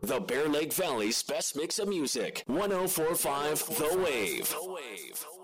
The Bear Lake Valley's best mix of music. 104.5 The Wave.